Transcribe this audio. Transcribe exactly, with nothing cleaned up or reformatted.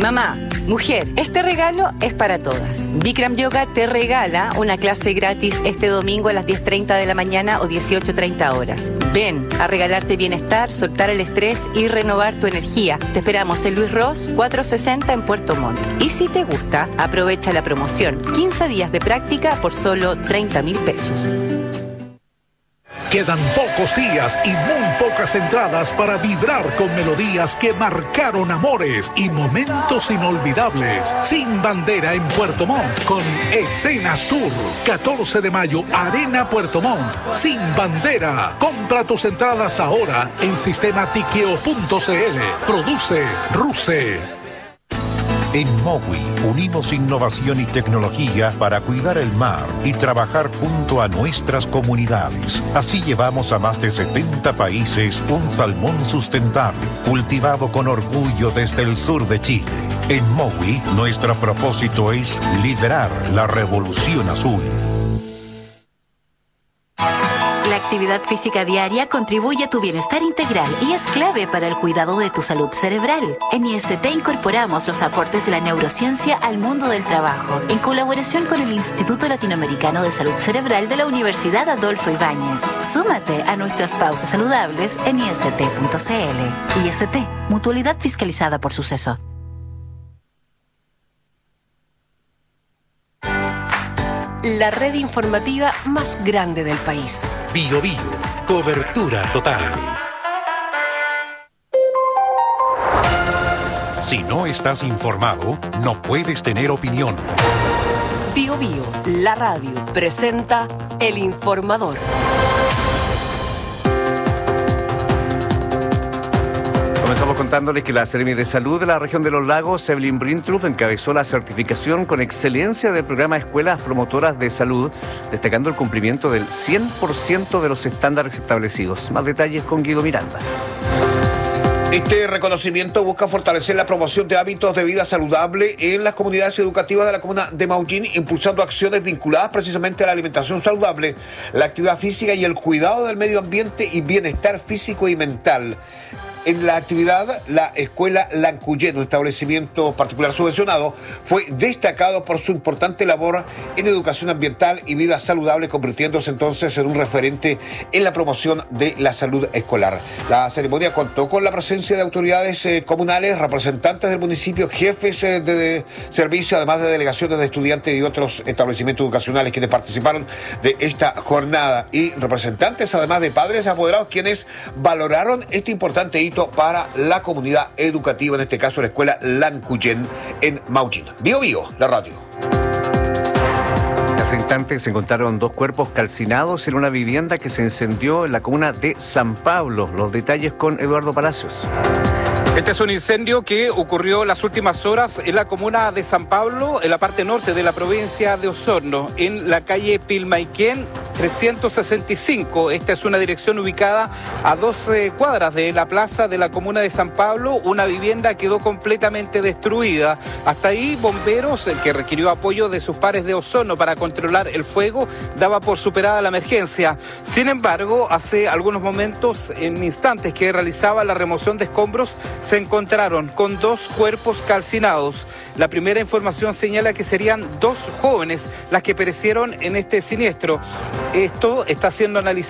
Mamá, mujer, este regalo es para todas. Bikram Yoga te regala una clase gratis este domingo a las diez treinta de la mañana o dieciocho treinta horas. Ven a regalarte bienestar, soltar el estrés y renovar tu energía. Te esperamos en Luis Ross cuatrocientos sesenta en Puerto Montt. Y si te gusta, aprovecha la promoción. quince días de práctica por solo treinta mil pesos. Quedan pocos días y muy pocas entradas para vibrar con melodías que marcaron amores y momentos inolvidables. Sin Bandera en Puerto Montt con Escenas Tour. catorce de mayo, Arena Puerto Montt. Sin Bandera. Compra tus entradas ahora en sistema tiqueo punto cl. Produce Ruse. En Mowi unimos innovación y tecnología para cuidar el mar y trabajar junto a nuestras comunidades. Así llevamos a más de setenta países un salmón sustentable, cultivado con orgullo desde el sur de Chile. En Mowi, nuestro propósito es liderar la revolución azul. La actividad física diaria contribuye a tu bienestar integral y es clave para el cuidado de tu salud cerebral. En I S T incorporamos los aportes de la neurociencia al mundo del trabajo, en colaboración con el Instituto Latinoamericano de Salud Cerebral de la Universidad Adolfo Ibáñez. Súmate a nuestras pausas saludables en i s t punto c l. I S T, mutualidad fiscalizada por Suceso. La red informativa más grande del país. Bio Bio, cobertura total. Si no estás informado, no puedes tener opinión. Bio Bio, la radio, presenta El Informador. Comenzamos contándoles que la Seremi de Salud de la región de los Lagos, Evelyn Brintrup, encabezó la certificación con excelencia del programa Escuelas Promotoras de Salud, destacando el cumplimiento del cien por ciento de los estándares establecidos. Más detalles con Guido Miranda. Este reconocimiento busca fortalecer la promoción de hábitos de vida saludable en las comunidades educativas de la comuna de Maullín, impulsando acciones vinculadas precisamente a la alimentación saludable, la actividad física y el cuidado del medio ambiente y bienestar físico y mental. En la actividad, la Escuela Lancuyén, un establecimiento particular subvencionado, fue destacado por su importante labor en educación ambiental y vida saludable, convirtiéndose entonces en un referente en la promoción de la salud escolar. La ceremonia contó con la presencia de autoridades eh, comunales, representantes del municipio, jefes eh, de, de servicio, además de delegaciones de estudiantes y otros establecimientos educacionales quienes participaron de esta jornada, y representantes además de padres apoderados quienes valoraron este importante hito para la comunidad educativa, en este caso la Escuela Lancuyén en Maullín. Bio Bio, la radio. Hace instantes se encontraron dos cuerpos calcinados en una vivienda que se incendió en la comuna de San Pablo. Los detalles con Eduardo Palacios. Este es un incendio que ocurrió las últimas horas en la comuna de San Pablo, en la parte norte de la provincia de Osorno, en la calle Pilmaiquén trescientos sesenta y cinco. Esta es una dirección ubicada a doce cuadras de la plaza de la comuna de San Pablo. Una vivienda quedó completamente destruida. Hasta ahí, bomberos, el que requirió apoyo de sus pares de Osorno para controlar el fuego, daba por superada la emergencia. Sin embargo, hace algunos momentos, en instantes que realizaba la remoción de escombros, se encontraron con dos cuerpos calcinados. La primera información señala que serían dos jóvenes las que perecieron en este siniestro. Esto está siendo analizado